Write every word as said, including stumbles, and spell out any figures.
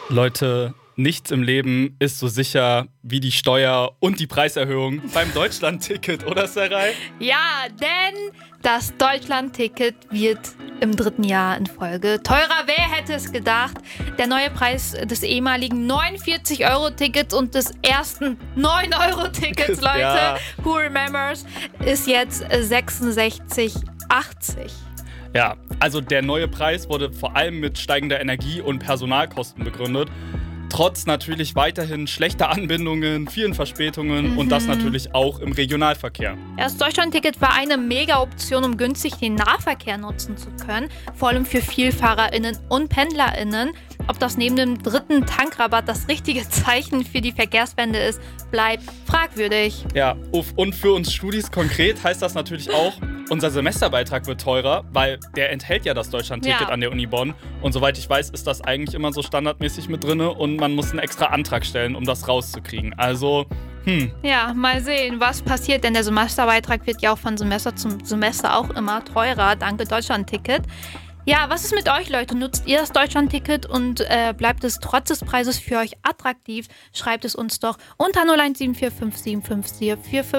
Leute, nichts im Leben ist so sicher wie die Steuer und die Preiserhöhung beim Deutschland-Ticket, oder Sarai? Ja, denn das Deutschland-Ticket wird im dritten Jahr in Folge teurer. Wer hätte es gedacht? Der neue Preis des ehemaligen neunundvierzig-Euro-Tickets und des ersten neun-Euro-Tickets, Leute, Ja. who remembers, ist jetzt sechsundsechzig achtzig. Ja, also der neue Preis wurde vor allem mit steigender Energie- und Personalkosten begründet. Trotz natürlich weiterhin schlechter Anbindungen, vielen Verspätungen Mhm. und das natürlich auch im Regionalverkehr. Das Deutschland-Ticket war eine Mega-Option, um günstig den Nahverkehr nutzen zu können, vor allem für VielfahrerInnen und PendlerInnen. Ob das neben dem dritten Tankrabatt das richtige Zeichen für die Verkehrswende ist, bleibt fragwürdig. Ja, uff, und für uns Studis konkret heißt das natürlich auch, unser Semesterbeitrag wird teurer, weil der enthält ja das Deutschland-Ticket Ja. an der Uni Bonn. Und soweit ich weiß, ist das eigentlich immer so standardmäßig mit drin und man muss einen extra Antrag stellen, um das rauszukriegen. Also, hm, Ja, mal sehen, was passiert, denn der Semesterbeitrag wird ja auch von Semester zum Semester auch immer teurer, danke Deutschland-Ticket. Ja, was ist mit euch, Leute? Nutzt ihr das Deutschland-Ticket und äh, bleibt es trotz des Preises für euch attraktiv? Schreibt es uns doch unter null eins sieben vier fünf sieben fünf vier vier fünf